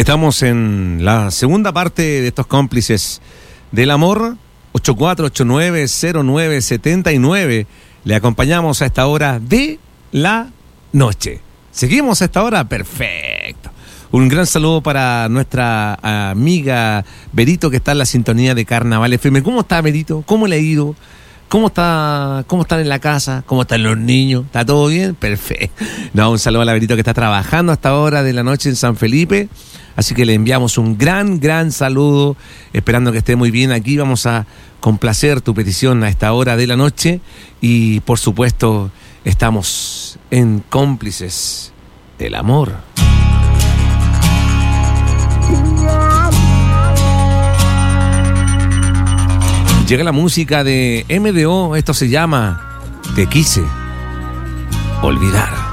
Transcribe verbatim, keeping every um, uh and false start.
Estamos en la segunda parte de estos cómplices del amor. Ocho cuatro ocho nueve cero nueve siete nueve. Le acompañamos a esta hora de la noche. ¿Seguimos a esta hora? Perfecto. Un gran saludo para nuestra amiga Berito, que está en la sintonía de Carnaval F M. ¿Cómo está, Berito? ¿Cómo le ha ido? ¿Cómo está? ¿Cómo están en la casa? ¿Cómo están los niños? ¿Está todo bien? Perfecto. No, un saludo a la Berito, que está trabajando a esta hora de la noche en San Felipe. Así que le enviamos un gran, gran saludo, esperando que esté muy bien aquí. Vamos a complacer tu petición a esta hora de la noche. Y, por supuesto, estamos en Cómplices del Amor. Llega la música de M D O. Esto se llama Te quise olvidar.